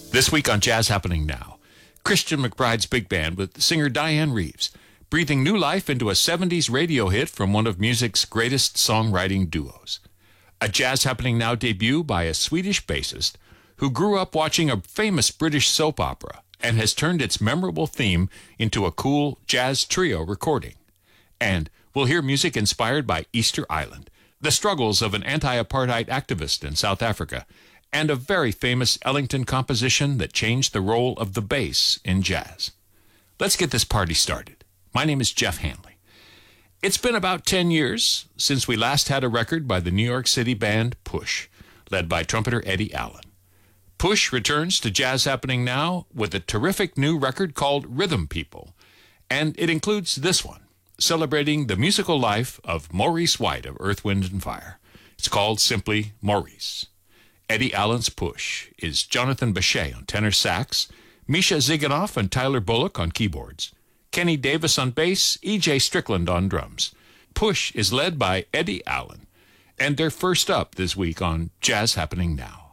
This week on Jazz Happening Now, Christian McBride's big band with singer Diane Reeves, breathing new life into a 70s radio hit from one of music's greatest songwriting duos. A Jazz Happening Now debut by a Swedish bassist who grew up watching a famous British soap opera and has turned its memorable theme into a cool jazz trio recording. And we'll hear music inspired by Easter Island, the struggles of an anti-apartheid activist in South Africa, and a very famous Ellington composition that changed the role of the bass in jazz. Let's get this party started. My name is Jeff Hanley. It's been about 10 years since we last had a record by the New York City band Push, led by trumpeter Eddie Allen. Push returns to Jazz Happening Now with a terrific new record called Rhythm People, and it includes this one, celebrating the musical life of Maurice White of Earth, Wind & Fire. It's called simply Maurice. Eddie Allen's Push is Jonathan Bechet on tenor sax, Misha Ziganoff and Tyler Bullock on keyboards, Kenny Davis on bass, E.J. Strickland on drums. Push is led by Eddie Allen, and they're first up this week on Jazz Happening Now.